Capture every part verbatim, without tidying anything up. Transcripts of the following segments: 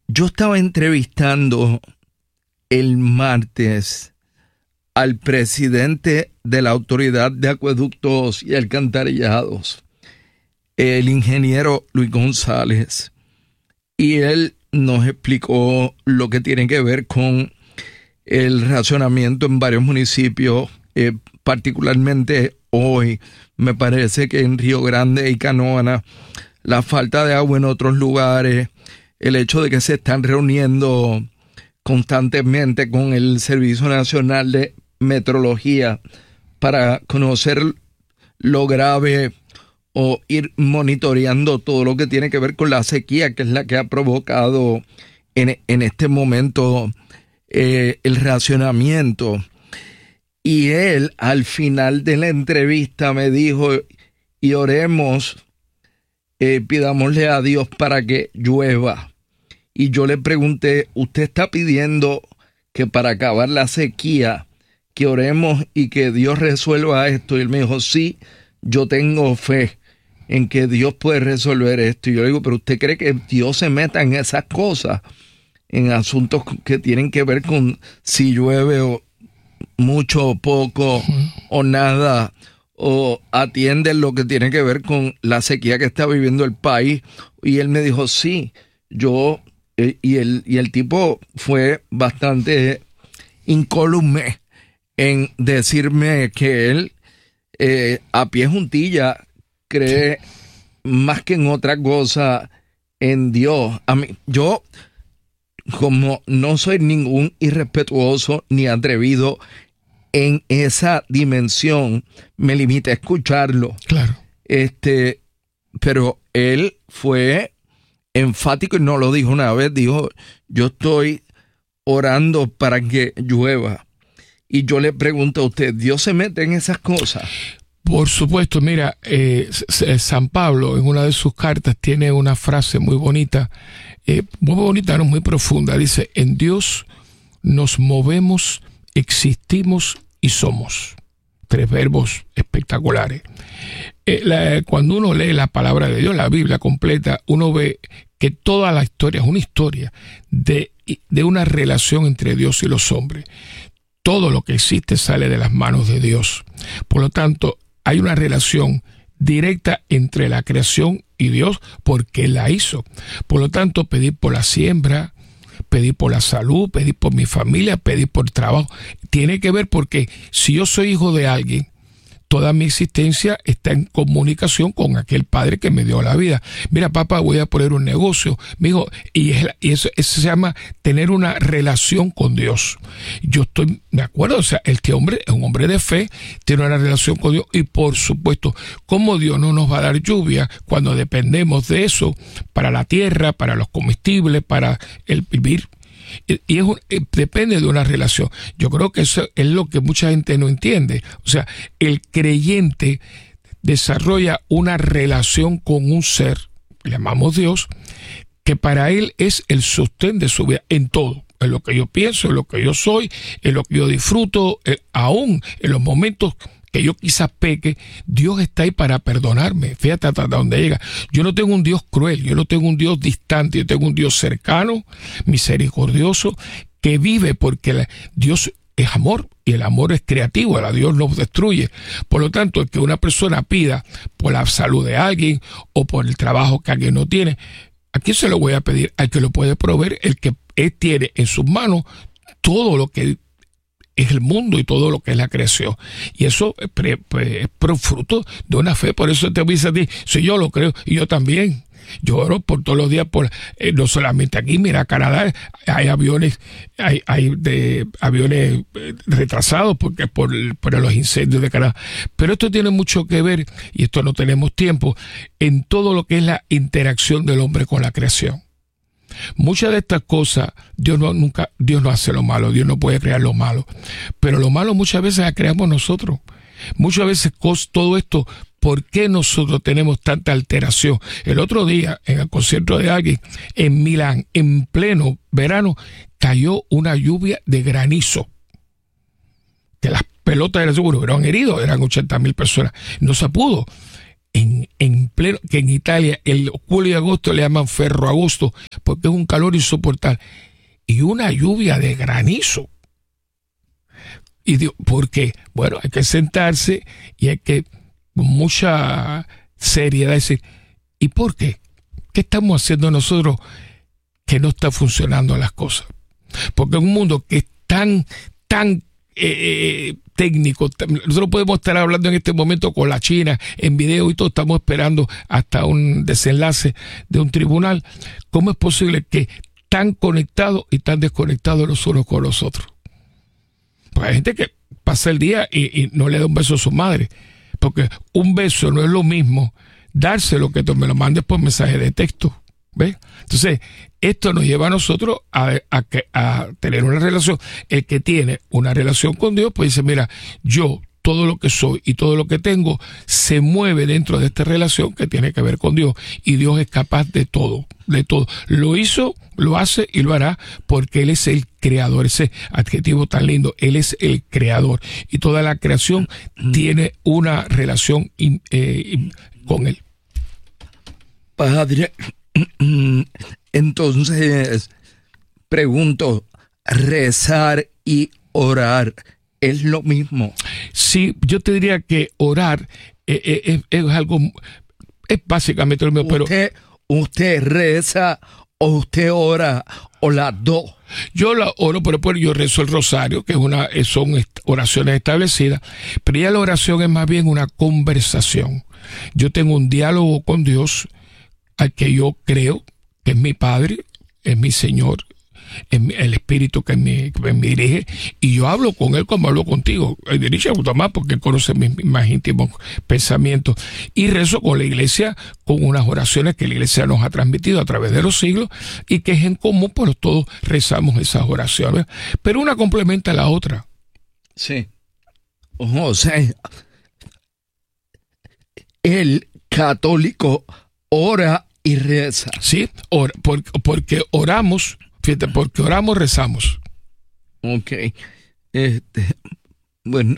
Yo estaba entrevistando el martes al presidente de la Autoridad de Acueductos y Alcantarillados, el ingeniero Luis González, y él nos explicó lo que tiene que ver con el racionamiento en varios municipios, eh, particularmente hoy, me parece que en Río Grande y Canóvana, la falta de agua en otros lugares, el hecho de que se están reuniendo constantemente con el Servicio Nacional de Meteorología para conocer lo grave o ir monitoreando todo lo que tiene que ver con la sequía, que es la que ha provocado en, en este momento eh, el racionamiento. Y él, al final de la entrevista, me dijo, y oremos, eh, pidámosle a Dios para que llueva. Y yo le pregunté, ¿usted está pidiendo que para acabar la sequía, que oremos y que Dios resuelva esto? Y él me dijo, sí, yo tengo fe en que Dios puede resolver esto. Y yo le digo, ¿pero usted cree que Dios se meta en esas cosas? En asuntos que tienen que ver con si llueve o mucho o poco, uh-huh. o nada, o atiende lo que tiene que ver con la sequía que está viviendo el país. Y él me dijo, sí, yo, eh, y, el, y el tipo fue bastante incólume en decirme que él, eh, a pie juntilla, cree más que en otra cosa en Dios. A mí, yo, como no soy ningún irrespetuoso ni atrevido en esa dimensión, me limité a escucharlo. Claro. Este, pero él fue enfático y no lo dijo una vez, dijo, yo estoy orando para que llueva. Y yo le pregunto a usted, ¿Dios se mete en esas cosas? Por supuesto, mira, eh, San Pablo en una de sus cartas tiene una frase muy bonita, eh, muy bonita, no muy profunda. Dice, en Dios nos movemos, existimos y somos. Tres verbos espectaculares. Eh, la, cuando uno lee la palabra de Dios, la Biblia completa, uno ve que toda la historia es una historia de, de una relación entre Dios y los hombres. Todo lo que existe sale de las manos de Dios. Por lo tanto, hay una relación directa entre la creación y Dios porque Él la hizo. Por lo tanto, pedir por la siembra, pedir por la salud, pedir por mi familia, pedir por trabajo, tiene que ver porque si yo soy hijo de alguien, toda mi existencia está en comunicación con aquel padre que me dio la vida. Mira, papá, voy a poner un negocio. Mijo, y, es, y eso, eso se llama tener una relación con Dios. Yo estoy de acuerdo, o sea, este hombre es un hombre de fe, tiene una relación con Dios y por supuesto, ¿cómo Dios no nos va a dar lluvia cuando dependemos de eso para la tierra, para los comestibles, para el vivir? Y es un, depende de una relación. Yo creo que eso es lo que mucha gente no entiende. O sea, el creyente desarrolla una relación con un ser, le llamamos Dios, que para él es el sostén de su vida en todo. En lo que yo pienso, en lo que yo soy, en lo que yo disfruto, eh, aún en los momentos que yo quizás peque, Dios está ahí para perdonarme. Fíjate hasta dónde llega. Yo no tengo un Dios cruel, yo no tengo un Dios distante, yo tengo un Dios cercano, misericordioso, que vive porque la, Dios es amor y el amor es creativo, el Dios no destruye. Por lo tanto, el que una persona pida por la salud de alguien o por el trabajo que alguien no tiene, ¿a quién se lo voy a pedir? Al que lo puede proveer, el que él tiene en sus manos todo lo que es el mundo y todo lo que es la creación. Y eso es, pre, pre, es pro fruto de una fe. Por eso te dice a ti, si yo lo creo, y yo también. Yo oro por todos los días, por eh, no solamente aquí, mira, Canadá, hay aviones, hay, hay de aviones retrasados porque por, por los incendios de Canadá. Pero esto tiene mucho que ver, y esto no tenemos tiempo, en todo lo que es la interacción del hombre con la creación. Muchas de estas cosas, Dios no, nunca, Dios no hace lo malo, Dios no puede crear lo malo, pero lo malo muchas veces la creamos nosotros. Muchas veces todo esto, ¿por qué nosotros tenemos tanta alteración? El otro día, en el concierto de alguien, en Milán, en pleno verano, cayó una lluvia de granizo. Que las pelotas del seguro hubieran herido, eran ochenta mil personas. No se pudo. en, en pleno, que en Italia el julio y agosto le llaman ferroagosto, porque es un calor insoportable, y una lluvia de granizo. Y digo, ¿por qué? Bueno, hay que sentarse y hay que, con mucha seriedad, decir, ¿y por qué? ¿Qué estamos haciendo nosotros que no está funcionando las cosas? Porque en un mundo que es tan, tan eh, técnico, nosotros podemos estar hablando en este momento con la China en video y todo, estamos esperando hasta un desenlace de un tribunal. ¿Cómo es posible que tan conectados y tan desconectados los unos con los otros? Pues hay gente que pasa el día y, y no le da un beso a su madre, porque un beso no es lo mismo dárselo que tú me lo mandes por mensaje de texto. ¿Ves? Entonces, esto nos lleva a nosotros a, a, a tener una relación. El que tiene una relación con Dios, pues dice, mira, yo todo lo que soy y todo lo que tengo se mueve dentro de esta relación que tiene que ver con Dios. Y Dios es capaz de todo, de todo. Lo hizo, lo hace y lo hará porque Él es el creador. Ese adjetivo tan lindo, Él es el creador. Y toda la creación tiene una relación in, eh, in, con Él. Padre, entonces, pregunto, ¿rezar y orar es lo mismo? Sí, yo te diría que orar eh, eh, es, es algo, es básicamente lo mismo, pero... ¿Usted, usted reza o usted ora o las dos? Yo la oro, pero pues yo rezo el rosario, que es una, son oraciones establecidas, pero ya la oración es más bien una conversación. Yo tengo un diálogo con Dios, al que yo creo que es mi Padre, es mi Señor, es mi, el Espíritu que me, que me dirige, y yo hablo con Él como hablo contigo. Él dirige a más porque Él conoce mis, mis más íntimos pensamientos. Y rezo con la Iglesia, con unas oraciones que la Iglesia nos ha transmitido a través de los siglos, y que es en común, pues todos rezamos esas oraciones. Pero una complementa a la otra. Sí. O sea, el católico ora y reza. Sí, or, por, porque oramos, fíjate, porque oramos, rezamos. Ok. Este, bueno,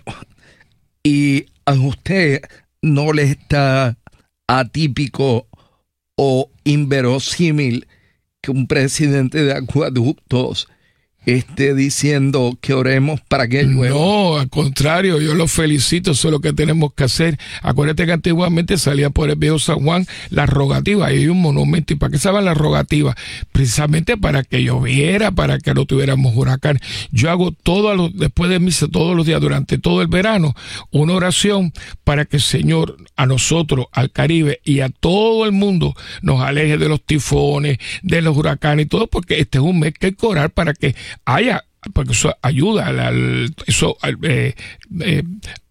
y a usted no le está atípico o inverosímil que un presidente de acueductos esté diciendo que oremos para que llueva. No, al contrario, yo lo felicito, eso es lo que tenemos que hacer. Acuérdate que antiguamente salía por el viejo San Juan la rogativa, y hay un monumento. ¿Y para qué se llama la rogativa? Precisamente para que lloviera, para que no tuviéramos huracán. Yo hago todo, los, después de misa, todos los días, durante todo el verano, una oración para que el Señor a nosotros, al Caribe y a todo el mundo nos aleje de los tifones, de los huracanes y todo, porque este es un mes que hay que orar para que haya, porque eso ayuda, eso eh, eh,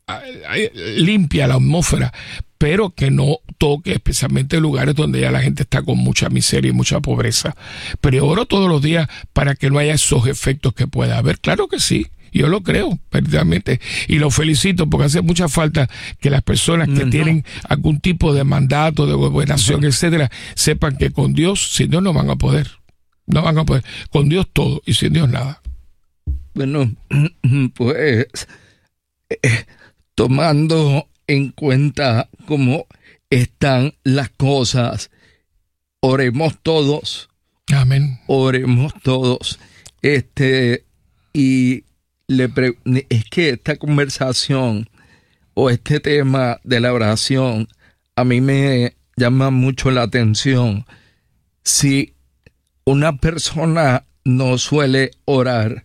limpia la atmósfera, pero que no toque especialmente lugares donde ya la gente está con mucha miseria y mucha pobreza. Pero oro todos los días para que no haya esos efectos que pueda haber. Claro que sí, yo lo creo, verdaderamente, y lo felicito porque hace mucha falta que las personas que no. tienen algún tipo de mandato, de gobernación, no. etcétera, sepan que con Dios, sin Dios no van a poder. No van a poder. Con Dios todo y sin Dios nada. Bueno, pues eh, tomando en cuenta cómo están las cosas, oremos todos. Amén. Oremos todos. Este, y le pre- es que esta conversación o este tema de la oración a mí me llama mucho la atención. Si una persona no suele orar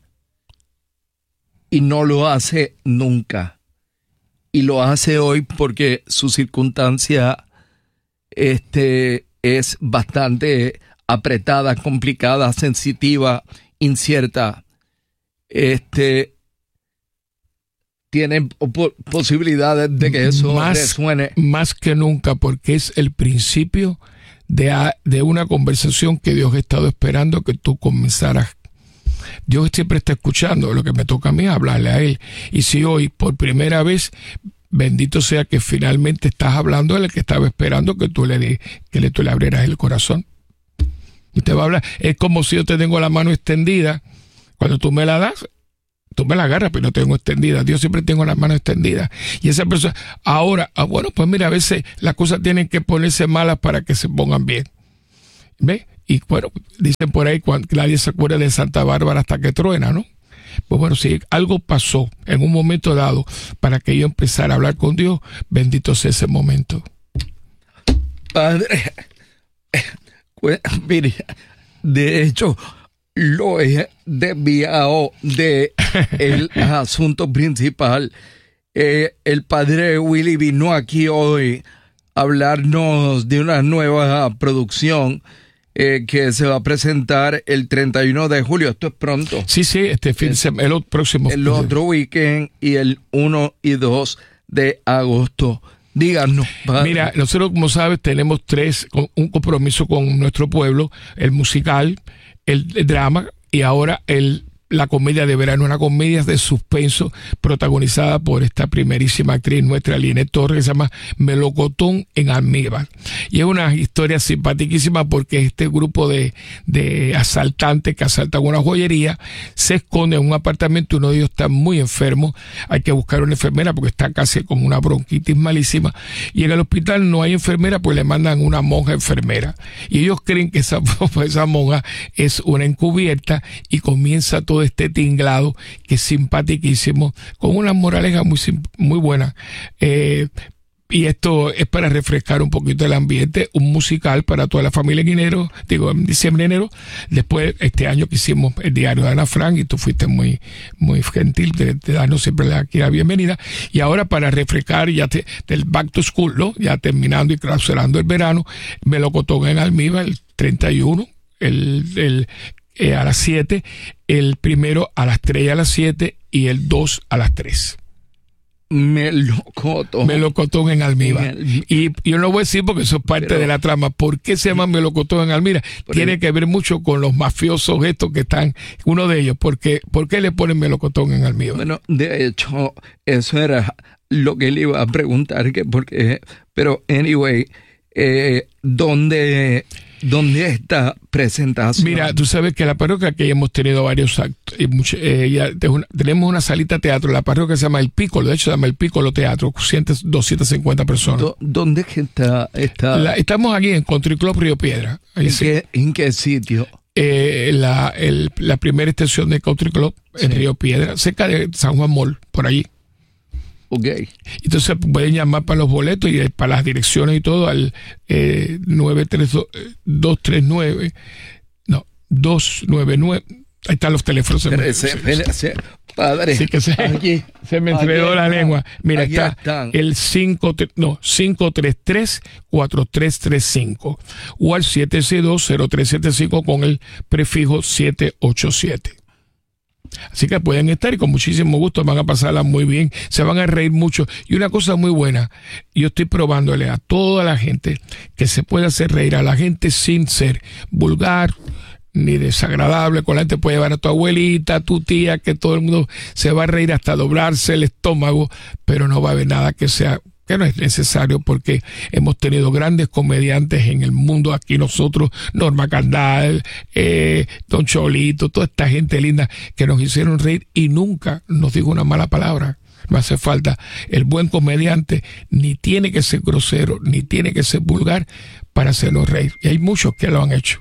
y no lo hace nunca, y lo hace hoy porque su circunstancia este, es bastante apretada, complicada, sensitiva, incierta, este, tiene posibilidades de que eso más, resuene. Más que nunca, porque es el principio De, a, de una conversación que Dios ha estado esperando que tú comenzaras. Dios siempre está escuchando, lo que me toca a mí es hablarle a Él. Y si hoy, por primera vez, bendito sea que finalmente estás hablando al que estaba esperando que tú le, de, que le, tú le abrieras el corazón. Y te va a hablar. Es como si yo te tengo la mano extendida. Cuando tú me la das, tú me la agarras, pero no tengo extendida. Dios siempre tengo las manos extendidas. Y esa persona, ahora, ah, bueno, pues mira, a veces las cosas tienen que ponerse malas para que se pongan bien. ¿Ves? Y bueno, dicen por ahí, cuando nadie se acuerda de Santa Bárbara hasta que truena, ¿no? Pues bueno, si algo pasó en un momento dado para que yo empezara a hablar con Dios, bendito sea ese momento. Padre, pues, mire, de hecho, lo he desviado de el asunto principal. Eh, el padre Willy vino aquí hoy a hablarnos de una nueva producción eh, que se va a presentar el treinta y uno de julio. Esto es pronto. Sí, sí, este fin de semana, el próximo. El otro weekend y el uno y dos de agosto. Díganos, padre. Mira, nosotros, como sabes, tenemos tres, un compromiso con nuestro pueblo: el musical, el, el drama y ahora el la comedia de verano, una comedia de suspenso protagonizada por esta primerísima actriz nuestra, Linet Torres, que se llama Melocotón en almíbar. Y es una historia simpaticísima porque este grupo de, de asaltantes que asaltan una joyería se esconde en un apartamento. Uno de ellos está muy enfermo, hay que buscar una enfermera porque está casi con una bronquitis malísima, y en el hospital no hay enfermera, pues le mandan una monja enfermera, y ellos creen que esa, esa monja es una encubierta, y comienza todo este tinglado que es simpaticísimo, con una moraleja muy, muy buena. Eh, y esto es para refrescar un poquito el ambiente, un musical para toda la familia en enero, digo, en diciembre, enero. Después, este año que hicimos el diario de Ana Frank, y tú fuiste muy, muy gentil de, de darnos siempre la, la bienvenida. Y ahora, para refrescar ya te, del back to school, ¿no? Ya terminando y clausurando el verano, Melocotón en almíbar, el treinta y uno, el, el Eh, a las siete, el primero a las tres y a las siete, y el dos a las tres. Melocotón. Melocotón en almíbar. En el... Y yo no voy a decir porque eso es parte Pero... de la trama. ¿Por qué se llama Melocotón en almíbar? Tiene el... que ver mucho con los mafiosos estos que están, uno de ellos. ¿Por qué, ¿Por qué le ponen Melocotón en almíbar? Bueno, de hecho, eso era lo que le iba a preguntar, que porque, pero anyway, eh, ¿dónde... ¿Dónde está presentación? Mira, tú sabes que la parroquia, que hemos tenido varios actos, y mucho, eh, ya una, tenemos una salita teatro, la parroquia se llama El Pícolo, de hecho se llama El Pícolo Teatro, doscientas cincuenta personas. Do, ¿Dónde es que está? está... La, estamos aquí en Country Club Río Piedra. ¿En, sí. qué, ¿En qué sitio? Eh, la, el, la primera extensión de Country Club en sí. Río Piedra, cerca de San Juan Mall, por allí. Okay. Entonces pueden llamar para los boletos y para las direcciones y todo al eh, nueve tres dos tres nueve, no, dos nueve nueve. Ahí están los teléfonos. Se me, se, se, se, padre, sí que se, aquí, se me enredó la lengua. Mira, aquí está están. El cinco, no, cinco tres tres cuatro tres tres cinco o al siete seis dos cero tres siete cinco con el prefijo siete ocho siete. Así que pueden estar y con muchísimo gusto van a pasarla muy bien, se van a reír mucho. Y una cosa muy buena, yo estoy probándole a toda la gente que se puede hacer reír a la gente sin ser vulgar ni desagradable. Con la gente puede llevar a tu abuelita, a tu tía, que todo el mundo se va a reír hasta doblarse el estómago, pero no va a haber nada que sea que no es necesario, porque hemos tenido grandes comediantes en el mundo aquí nosotros, Norma Candal, eh, Don Cholito, toda esta gente linda que nos hicieron reír y nunca nos dijo una mala palabra. No hace falta. El buen comediante ni tiene que ser grosero, ni tiene que ser vulgar para hacernos reír. Y hay muchos que lo han hecho.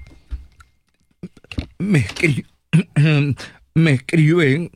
Me, escri me escriben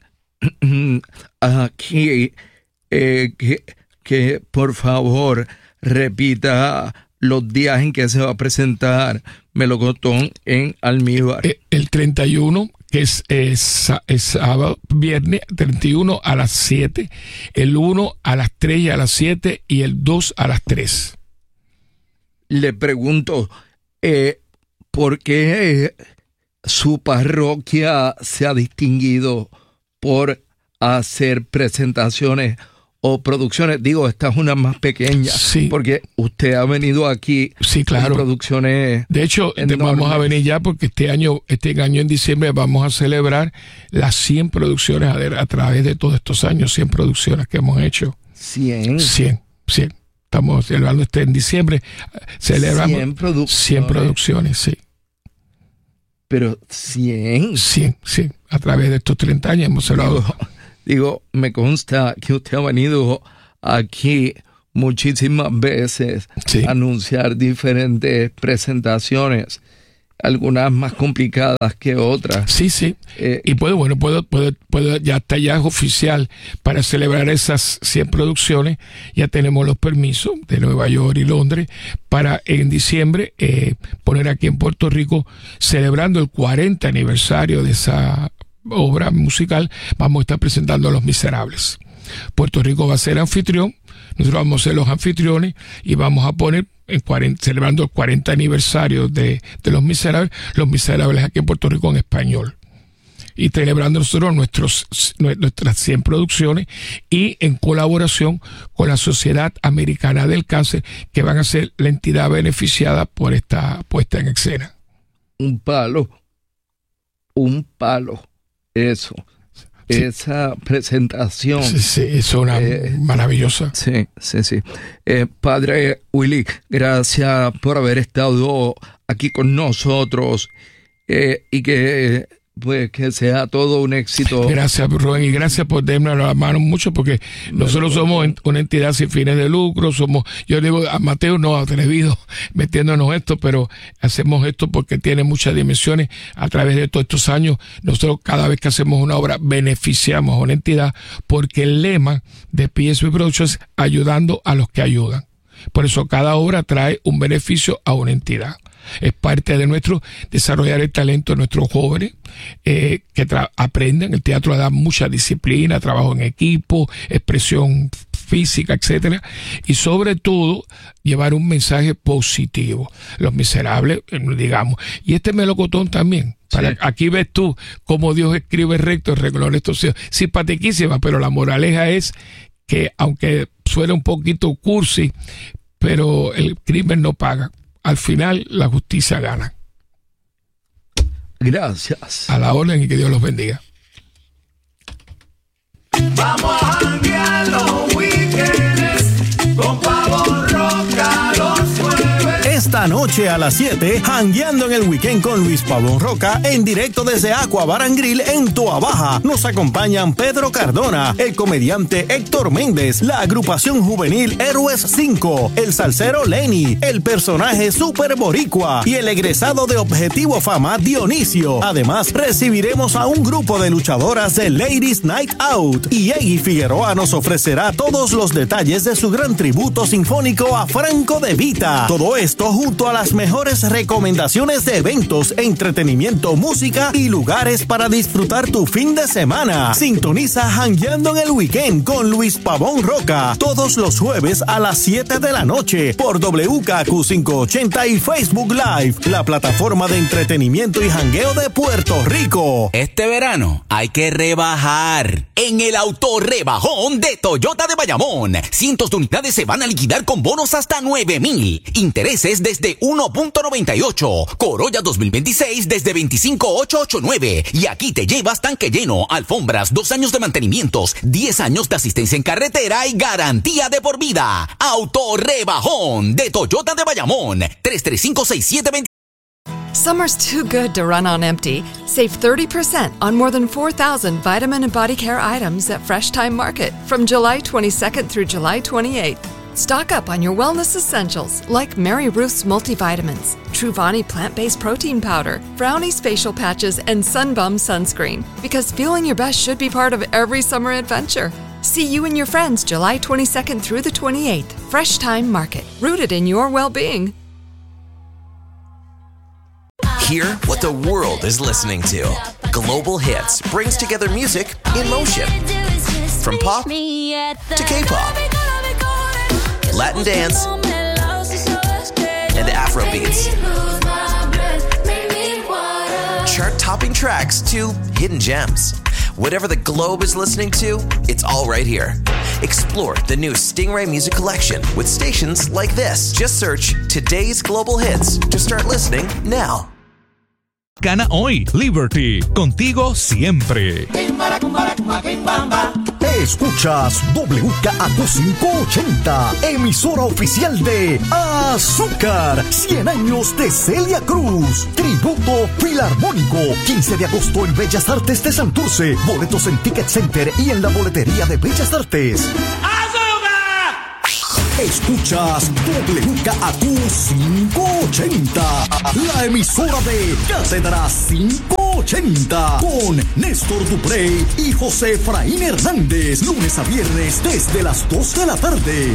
aquí eh, que que por favor repita los días en que se va a presentar Melocotón en almíbar. El treinta y uno, que es, es, es sábado, viernes, treinta y uno a las siete, el uno a las tres y a las siete, y el dos a las tres. Le pregunto, eh, ¿por qué su parroquia se ha distinguido por hacer presentaciones o producciones? Digo, esta es una más pequeña, sí, porque usted ha venido aquí, sí, claro, con producciones. De hecho, enormes. Vamos a venir ya porque este año, este año en diciembre vamos a celebrar las cien producciones a, a través de todos estos años, cien producciones que hemos hecho. cien. cien, cien. Estamos celebrando este en diciembre. Celebramos cien producciones. cien producciones, sí. Pero cien. cien, sí. A través de estos treinta años hemos celebrado. Digo, Digo, me consta que usted ha venido aquí muchísimas veces sí. a anunciar diferentes presentaciones, algunas más complicadas que otras. Sí, sí. Eh, y puedo, bueno, puedo, puedo, puedo, ya está, ya es oficial para celebrar esas cien producciones. Ya tenemos los permisos de Nueva York y Londres para en diciembre eh, poner aquí en Puerto Rico, celebrando el cuarenta aniversario de esa obra musical. Vamos a estar presentando Los Miserables. Puerto Rico va a ser anfitrión. Nosotros vamos a ser los anfitriones y vamos a poner, en cuarenta, celebrando el cuarenta aniversario de, de Los Miserables, Los Miserables aquí en Puerto Rico en español. Y celebrando nosotros nuestros, nuestras cien producciones y en colaboración con la Sociedad Americana del Cáncer, que van a ser la entidad beneficiada por esta puesta en escena. Un palo, un palo, eso. Sí. Esa presentación. Sí, sí, es una eh, maravillosa. Sí, sí, sí. Eh, Padre Willy, gracias por haber estado aquí con nosotros eh, y que pues que sea todo un éxito. Gracias, Rubén, y gracias por darme la mano mucho, porque nosotros somos una entidad sin fines de lucro, somos, yo digo a Mateo no atrevido metiéndonos esto, pero hacemos esto porque tiene muchas dimensiones. A través de todos estos años, nosotros cada vez que hacemos una obra beneficiamos a una entidad, porque el lema de P S B Productions es ayudando a los que ayudan. Por eso cada obra trae un beneficio a una entidad. Es parte de nuestro desarrollar el talento de nuestros jóvenes eh, que tra- aprenden. El teatro da mucha disciplina, trabajo en equipo, expresión física, etcétera, y sobre todo llevar un mensaje positivo. Los Miserables, digamos, y este melocotón también. Para, sí. Aquí ves tú cómo Dios escribe recto, reglón, esto simpaticísima, pero la moraleja es que aunque suene un poquito cursi, pero el crimen no paga. Al final, la justicia gana. Gracias. A la orden y que Dios los bendiga. Vamos a janguear los weekends con Pavón Roca los jueves. Esta noche a las siete, jangueando en el weekend con Luis Pavón Roca, en directo desde Aqua Bar and Grill en Toa Baja. Nos acompañan Pedro Cardona, el comediante Héctor Méndez, la agrupación juvenil Héroes cinco, el salsero Lenny, el personaje Super Boricua y el egresado de Objetivo Fama Dionisio. Además, recibiremos a un grupo de luchadoras de Ladies Night Out y Eggy Figueroa nos ofrecerá todos los detalles de su gran tributo sinfónico a Franco De Vita. Todo esto junto a las mejores recomendaciones de eventos, entretenimiento, música y lugares para disfrutar tu fin de semana. Sintoniza Jangueando en el Weekend con Luis Pavón Roca todos los jueves a las siete de la noche por W K Q quinientos ochenta y Facebook Live, la plataforma de entretenimiento y jangueo de Puerto Rico. Este verano hay que rebajar en el autorrebajón de Toyota de Bayamón. Cientos de unidades se van a liquidar con bonos hasta nueve mil. Intereses desde uno punto noventa y ocho. Corolla dos mil veintiséis desde veinticinco mil ochocientos ochenta y nueve. Y aquí te llevas tanque lleno, alfombras, dos años de mantenimientos, diez años de asistencia en carretera y garantía de por vida. Autorrebajón de Toyota de Bayamón. tres tres cinco seis siete dos cero. Summer's too good to run on empty. Save thirty percent on more than four thousand vitamin and body care items at Fresh Time Market from July twenty-second through July twenty-eighth. Stock up on your wellness essentials like Mary Ruth's multivitamins, Truvani plant-based protein powder, Brownie's facial patches, and Sunbum sunscreen. Because feeling your best should be part of every summer adventure. See you and your friends July twenty-second through the twenty-eighth. Fresh Time Market, rooted in your well-being. Hear what the world is listening to. Global Hits brings together music in motion. From pop to K-pop, Latin dance, and Afro beats. Chart-topping tracks to hidden gems. Whatever the globe is listening to, it's all right here. Explore the new Stingray Music Collection with stations like this. Just search Today's Global Hits to start listening now. Gana hoy, Liberty, contigo siempre. Escuchas W K A Q quinientos ochenta, emisora oficial de Azúcar, cien años de Celia Cruz, tributo filarmónico, quince de agosto en Bellas Artes de Santurce, boletos en Ticket Center y en la boletería de Bellas Artes. Escuchas W K A Q quinientos ochenta, la emisora de Cátedra quinientos ochenta, con Néstor Duprey y José Efraín Hernández, lunes a viernes desde las dos de la tarde.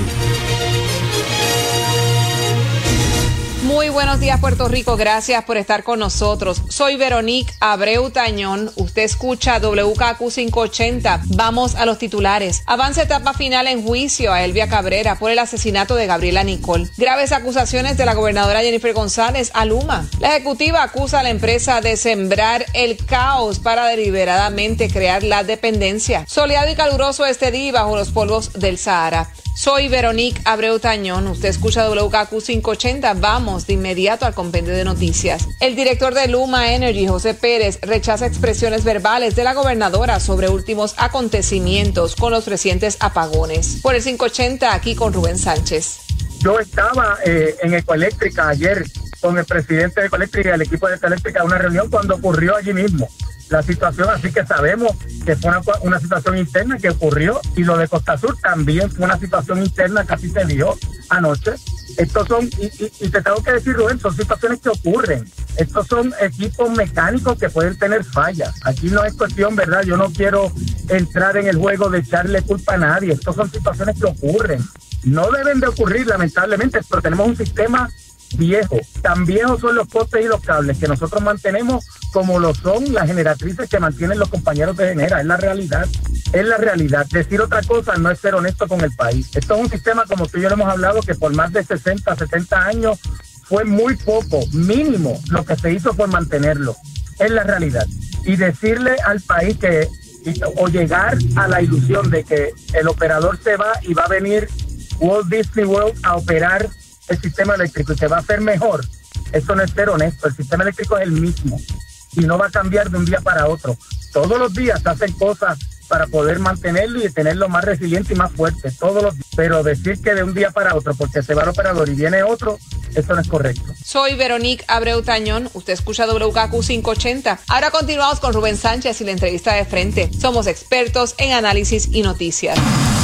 Muy buenos días, Puerto Rico. Gracias por estar con nosotros. Soy Veronique Abreu Tañón. Usted escucha W K A Q quinientos ochenta. Vamos a los titulares. Avance etapa final en juicio a Elvia Cabrera por el asesinato de Gabriela Nicole. Graves acusaciones de la gobernadora Jennifer González a Luma. La ejecutiva acusa a la empresa de sembrar el caos para deliberadamente crear la dependencia. Soleado y caluroso este día bajo los polvos del Sahara. Soy Veronique Abreu Tañón. Usted escucha W K A Q quinientos ochenta. Vamos de inmediato al compendio de noticias. El director de Luma Energy, José Pérez, rechaza expresiones verbales de la gobernadora sobre últimos acontecimientos con los recientes apagones. Por el quinientos ochenta, aquí con Rubén Sánchez. Yo estaba eh, en Ecoeléctrica ayer con el presidente de Ecoeléctrica y el equipo de Ecoeléctrica en una reunión cuando ocurrió allí mismo la situación, así que sabemos que fue una, una situación interna que ocurrió, y lo de Costa Sur también fue una situación interna que así se dio anoche. Estos son, y, y, y te tengo que decir, Rubén, son situaciones que ocurren. Estos son equipos mecánicos que pueden tener fallas. Aquí no es cuestión, ¿verdad? Yo no quiero entrar en el juego de echarle culpa a nadie. Estos son situaciones que ocurren. No deben de ocurrir, lamentablemente, pero tenemos un sistema viejo. Tan viejos son los postes y los cables que nosotros mantenemos como lo son las generatrices que mantienen los compañeros de Genera. Es la realidad, es la realidad. Decir otra cosa no es ser honesto con el país. Esto es un sistema, como tú y yo lo hemos hablado, que por más de sesenta, setenta años fue muy poco, mínimo. Lo que se hizo fue mantenerlo. Es la realidad. Y decirle al país que, o llegar a la ilusión de que el operador se va y va a venir Walt Disney World a operar el sistema eléctrico y que va a ser mejor, eso no es ser honesto. El sistema eléctrico es el mismo y no va a cambiar de un día para otro. Todos los días se hacen cosas para poder mantenerlo y tenerlo más resiliente y más fuerte, todos los días. Pero decir que de un día para otro, porque se va el operador y viene otro, eso no es correcto. Soy Veronique Abreu Tañón. Usted escucha W K A Q quinientos ochenta. Ahora continuamos con Rubén Sánchez y la entrevista de frente. Somos expertos en análisis y noticias.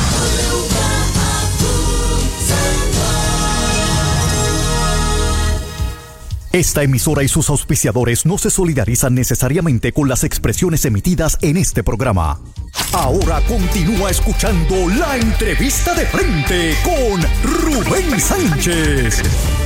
Esta emisora y sus auspiciadores no se solidarizan necesariamente con las expresiones emitidas en este programa. Ahora continúa escuchando la entrevista de frente con Rubén Sánchez.